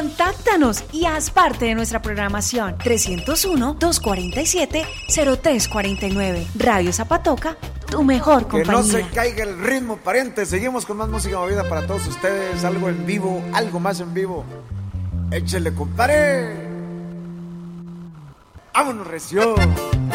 Contáctanos y haz parte de nuestra programación. 301-247-0349. Radio Zapatoca, tu mejor compañía. Que no se caiga el ritmo, pariente. Seguimos con más música movida para todos ustedes. Algo en vivo, algo más en vivo. Échele, compadre. Vámonos, recio.